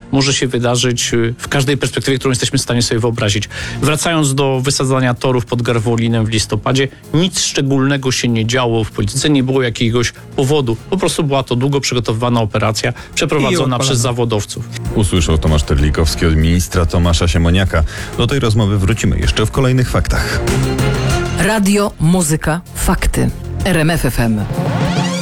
może się wydarzyć w każdej perspektywie, którą jesteśmy w stanie sobie wyobrazić. Wracając do wysadzania torów pod Garwolinem w listopadzie, nic szczególnego się nie działo w polityce, nie było jakiegoś powodu. Po prostu była to długo przygotowywana operacja, przeprowadzona przez zawodowców. Usłyszał Tomasz Terlikowski od ministra Tomasza Siemoniaka. Do tej rozmowy wrócimy jeszcze w kolejnych faktach. Radio, muzyka, fakty. RMF FM.